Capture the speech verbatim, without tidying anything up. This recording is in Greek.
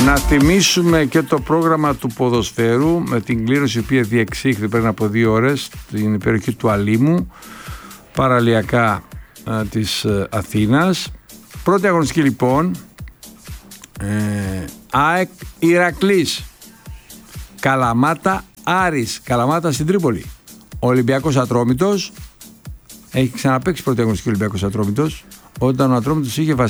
Να θυμίσουμε και το πρόγραμμα του ποδοσφαίρου με την κλήρωση η οποία διεξήχθη πριν από δύο ώρες στην περιοχή του Αλήμου, παραλιακά α, της α, Αθήνας. Πρώτη αγωνιστική λοιπόν, ε, ΑΕΚ Ηρακλής, Καλαμάτα Άρης, Καλαμάτα στην Τρίπολη. Ολυμπιακός Ατρόμητος, έχει ξαναπαίξει πρώτη αγωνιστική Ολυμπιακός Ατρόμητος, όταν ο Ατρόμητος είχε βασιλεία